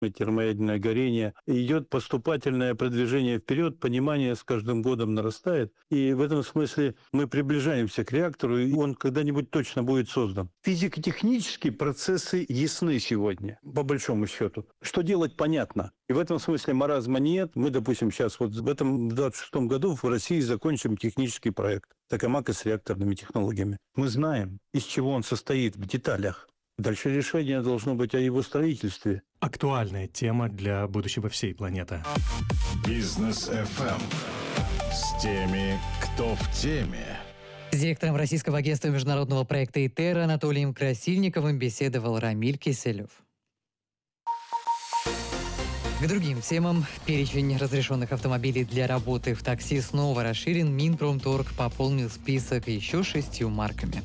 термоядерное горение. Идет поступательное продвижение вперед, понимание с каждым годом нарастает. И в этом смысле мы приближаемся к реактору, и он когда-нибудь точно будет создан. Физико-технические процессы ясны сегодня, по большому счету. Что делать, понятно. И в этом смысле маразма нет. Мы, допустим, сейчас в этом 26-м году в России закончим технический проект токамака с реакторными технологиями. Мы знаем, из чего он состоит в деталях. Дальше решение должно быть о его строительстве. Актуальная тема для будущего всей планеты. Бизнес FM с теми, кто в теме. С директором Российского агентства международного проекта ИТЕР Анатолием Красильниковым беседовал Рамиль Киселев. К другим темам. Перечень разрешенных автомобилей для работы в такси снова расширен. Минпромторг пополнил список еще 6 марками.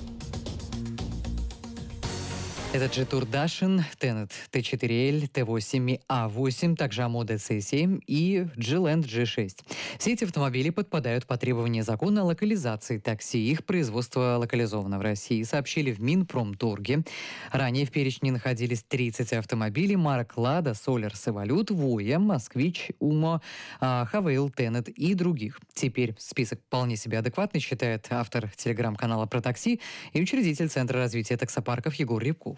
Это Jetour Dachshund, Tenet T4L, T8 A8, также Amoda C7 и G-Land G6. Все эти автомобили подпадают под требования закона о локализации такси. Их производство локализовано в России, сообщили в Минпромторге. Ранее в перечне находились 30 автомобилей марок Lada, Solaris, Evolute, Voya, Москвич, Umo, Havail, Tenet и других. Теперь список вполне себе адекватный, считает автор телеграм-канала про такси и учредитель Центра развития таксопарков Егор Рябков.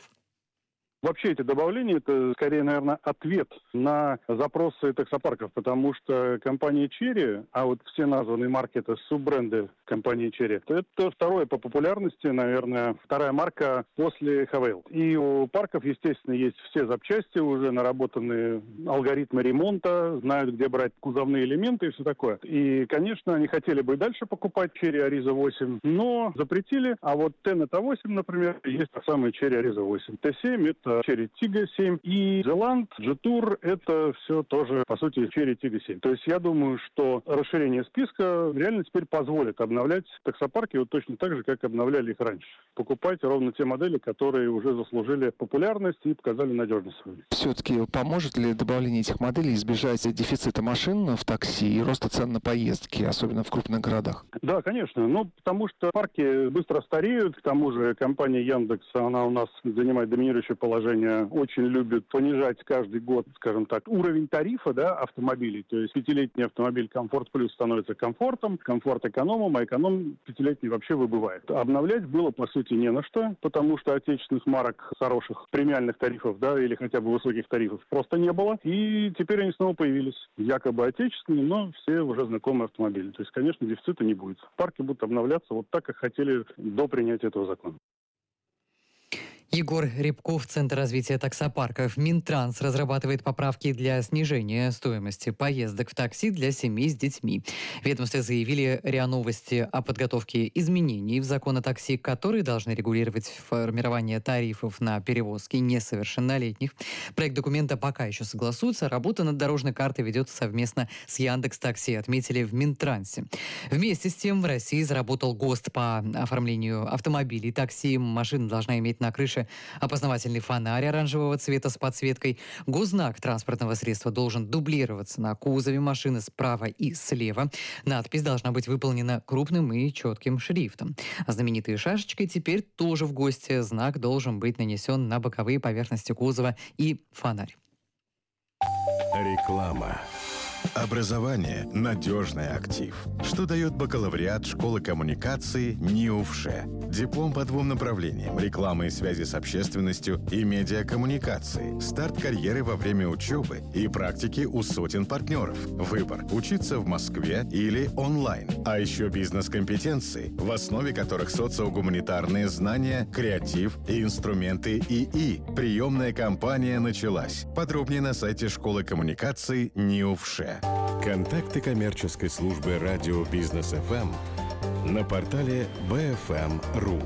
Вообще эти добавления – это скорее, наверное, ответ на запросы таксопарков, потому что компания Chery, а вот все названные марки – это суббренды компании Chery, это второе по популярности, наверное, вторая марка после Havail. И у парков, естественно, есть все запчасти, уже наработанные алгоритмы ремонта, знают, где брать кузовные элементы и все такое. И, конечно, они хотели бы и дальше покупать Chery Ariza 8, но запретили. А вот Tenet A8, например, есть та самая Chery Ariza 8. T7 – это Chery Tiggo 7. И G-Land, Jetour – это все тоже, по сути, Chery Tiggo 7. То есть я думаю, что расширение списка реально теперь позволит обновлять таксопарки вот точно так же, как обновляли их раньше. Покупать ровно те модели, которые уже заслужили популярность и показали надежность свою. Все-таки поможет ли добавление этих моделей избежать дефицита машин в такси и роста цен на поездки, особенно в крупных городах? Да, конечно. Ну, потому что парки быстро стареют. К тому же компания Яндекс, она у нас занимает доминирующее положение, очень любит понижать каждый год, скажем так, уровень тарифа, да, автомобилей. То есть пятилетний автомобиль Комфорт Плюс становится комфортом, комфорт экономом, а эконом пятилетний вообще выбывает. Обновлять было, по сути, не на что, потому что отечественных марок хороших премиальных тарифов, да, или хотя бы высоких тарифов просто не было. И теперь они снова появились. Якобы отечественные, но все уже знакомые автомобили. То есть, конечно, дефицита не будет. Парки будут обновляться вот так, как хотели до принятия этого закона. Егор Рябков, Центр развития таксопарков. Минтранс разрабатывает поправки для снижения стоимости поездок в такси для семей с детьми. В ведомстве заявили РИА Новости о подготовке изменений в закон о такси, которые должны регулировать формирование тарифов на перевозки несовершеннолетних. Проект документа пока еще согласуется. Работа над дорожной картой ведется совместно с Яндекс.Такси, отметили в Минтрансе. Вместе с тем в России заработал ГОСТ по оформлению автомобилей такси. Машина должна иметь на крыше опознавательный фонарь оранжевого цвета с подсветкой. Госзнак транспортного средства должен дублироваться на кузове машины справа и слева. Надпись должна быть выполнена крупным и четким шрифтом. А знаменитой шашечкой теперь тоже в ГОСТе. Знак должен быть нанесен на боковые поверхности кузова и фонарь. Реклама. Образование – надежный актив. Что дает бакалавриат школы коммуникации НИУФШЕ? Диплом по 2 направлениям – реклама и связи с общественностью и медиакоммуникации, старт карьеры во время учебы и практики у сотен партнеров. Выбор – учиться в Москве или онлайн. А еще бизнес-компетенции, в основе которых социогуманитарные знания, креатив и инструменты ИИ. Приемная кампания началась. Подробнее на сайте школы коммуникации НИУФШЕ. Контакты коммерческой службы радио Бизнес FM на портале bfm.ru.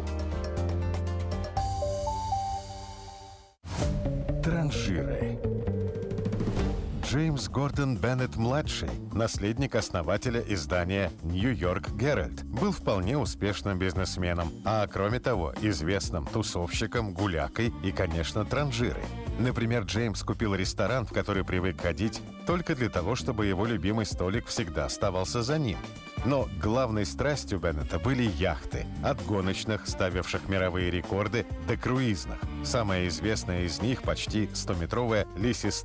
Транжиры. Джеймс Гордон Беннет-младший, наследник основателя издания «Нью-Йорк Геральд», был вполне успешным бизнесменом, а кроме того, известным тусовщиком, гулякой и, конечно, транжирой. Например, Джеймс купил ресторан, в который привык ходить, только для того, чтобы его любимый столик всегда оставался за ним. Но главной страстью Беннета были яхты. От гоночных, ставивших мировые рекорды, до круизных. Самая известная из них почти 100-метровая